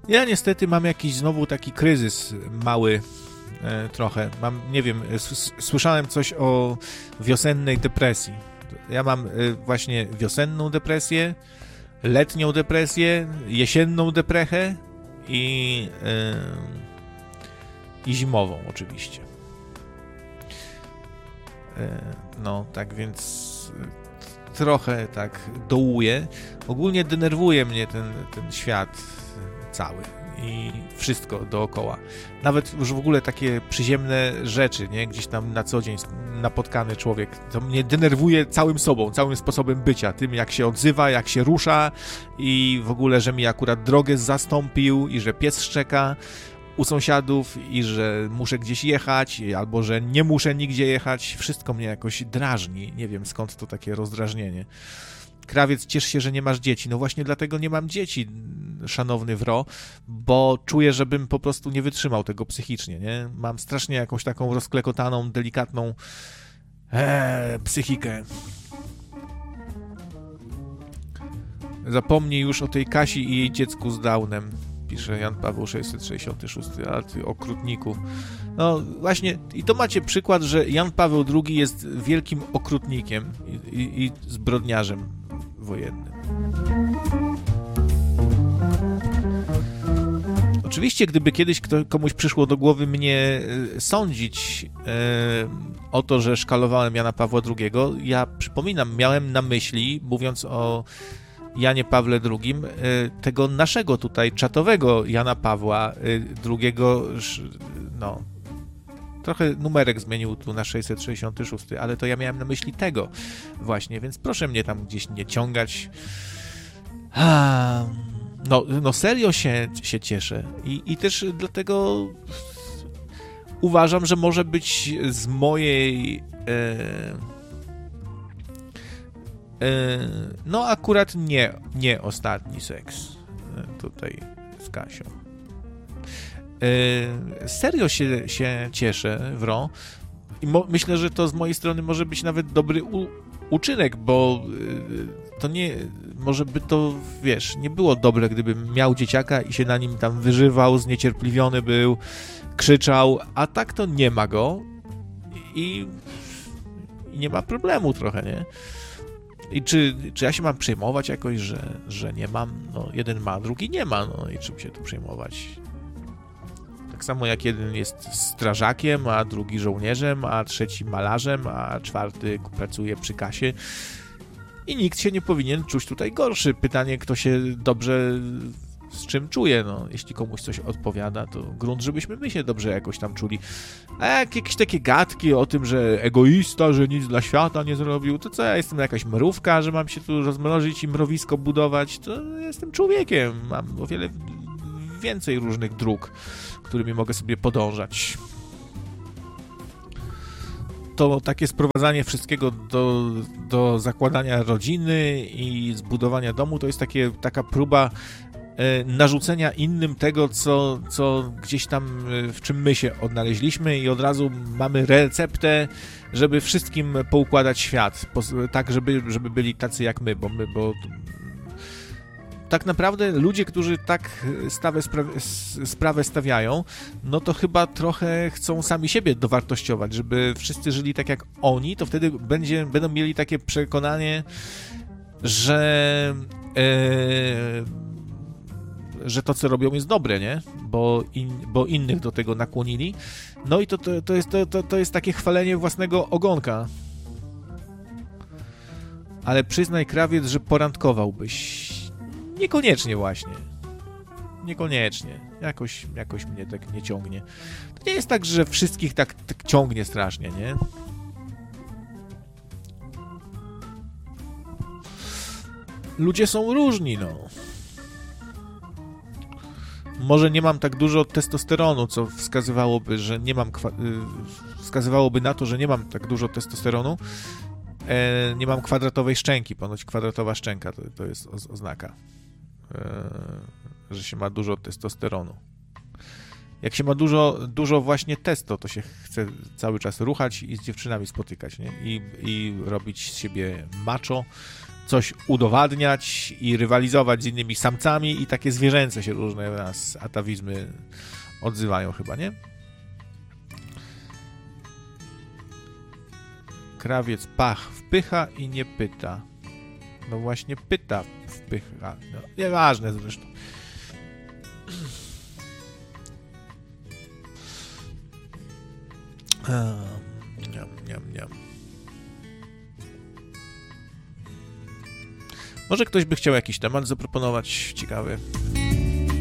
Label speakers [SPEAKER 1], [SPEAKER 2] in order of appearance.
[SPEAKER 1] Ja niestety mam jakiś znowu taki kryzys mały trochę. Mam, nie wiem, słyszałem coś o wiosennej depresji. Ja mam właśnie wiosenną depresję, letnią depresję, jesienną deprechę i zimową oczywiście. No, tak więc trochę tak dołuję. Ogólnie denerwuje mnie ten świat cały i wszystko dookoła. Nawet już w ogóle takie przyziemne rzeczy, nie? Gdzieś tam na co dzień napotkany człowiek. To mnie denerwuje całym sobą, całym sposobem bycia. Tym, jak się odzywa, jak się rusza i w ogóle, że mi akurat drogę zastąpił i że pies szczeka u sąsiadów i że muszę gdzieś jechać, albo że nie muszę nigdzie jechać. Wszystko mnie jakoś drażni. Nie wiem, skąd to takie rozdrażnienie. Krawiec, ciesz się, że nie masz dzieci. No właśnie dlatego nie mam dzieci, szanowny Wro, bo czuję, żebym po prostu nie wytrzymał tego psychicznie, nie? Mam strasznie jakąś taką rozklekotaną, delikatną psychikę. Zapomnij już o tej Kasi i jej dziecku z Downem, pisze Jan Paweł 666, a ty okrutniku. No właśnie, i to macie przykład, że Jan Paweł II jest wielkim okrutnikiem i zbrodniarzem wojennym. Oczywiście, gdyby kiedyś komuś przyszło do głowy mnie sądzić o to, że szkalowałem Jana Pawła II, ja przypominam, miałem na myśli, mówiąc o Janie Pawle II, tego naszego tutaj czatowego Jana Pawła II, no, trochę numerek zmienił tu na 666, ale to ja miałem na myśli tego właśnie, więc proszę mnie tam gdzieś nie ciągać. No serio się cieszę i też dlatego uważam, że może być z mojej no akurat nie ostatni seks tutaj z Kasią. Serio się cieszę, Wro, i myślę, że to z mojej strony może być nawet dobry uczynek, bo to nie, może by to, wiesz, nie było dobre, gdybym miał dzieciaka i się na nim tam wyżywał, zniecierpliwiony był, krzyczał, a tak to nie ma go i nie ma problemu trochę, nie? I czy ja się mam przejmować jakoś, że nie mam? No, jeden ma, drugi nie ma, no i czym się tu przejmować? Tak samo jak jeden jest strażakiem, a drugi żołnierzem, a trzeci malarzem, a czwarty pracuje przy kasie i nikt się nie powinien czuć tutaj gorszy. Pytanie, kto się dobrze z czym czuje, no. Jeśli komuś coś odpowiada, to grunt, żebyśmy my się dobrze jakoś tam czuli. A jak jakieś takie gadki o tym, że egoista, że nic dla świata nie zrobił, to co, ja jestem jakaś mrówka, że mam się tu rozmnożyć i mrowisko budować, to jestem człowiekiem, mam o wiele więcej różnych dróg, którymi mogę sobie podążać. To takie sprowadzanie wszystkiego do zakładania rodziny i zbudowania domu, to jest taka próba narzucenia innym tego, co gdzieś tam, w czym my się odnaleźliśmy i od razu mamy receptę, żeby wszystkim poukładać świat, tak, żeby byli tacy jak my, bo tak naprawdę ludzie, którzy tak sprawę stawiają, no to chyba trochę chcą sami siebie dowartościować, żeby wszyscy żyli tak jak oni, to wtedy będą mieli takie przekonanie, że to, co robią, jest dobre, nie? Bo innych do tego nakłonili. No i to jest takie chwalenie własnego ogonka. Ale przyznaj, krawiec, że porandkowałbyś. Niekoniecznie właśnie. Niekoniecznie. Jakoś mnie tak nie ciągnie. To nie jest tak, że wszystkich tak ciągnie strasznie, nie? Ludzie są różni, no. Może nie mam tak dużo testosteronu, co wskazywałoby, że nie mam wskazywałoby na to, że nie mam tak dużo testosteronu. Nie mam kwadratowej szczęki. Ponoć kwadratowa szczęka to jest oznaka, że się ma dużo testosteronu. Jak się ma dużo właśnie testo, to się chce cały czas ruchać i z dziewczynami spotykać, nie? I robić z siebie macho, coś udowadniać i rywalizować z innymi samcami i takie zwierzęce się różne nas atawizmy odzywają chyba, nie? Krawiec pach wpycha i nie pyta. No właśnie pyta, wpycha. No, nieważne zresztą. Niam. Może ktoś by chciał jakiś temat zaproponować ciekawy.